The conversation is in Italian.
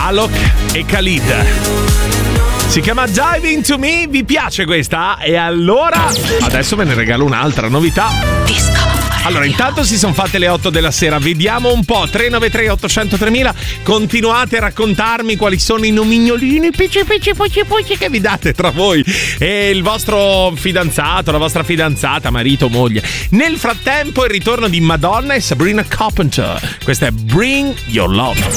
Alok e Khalid. Si chiama Dive Into Me, vi piace questa? E allora adesso ve ne regalo un'altra novità. Allora, intanto si sono fatte le 8 della sera, vediamo un po'. 393 800 3000, continuate a raccontarmi quali sono i nomignolini pucci che vi date tra voi e il vostro fidanzato, la vostra fidanzata, marito, moglie. Nel frattempo il ritorno di Madonna e Sabrina Carpenter. Questa è Bring Your Love.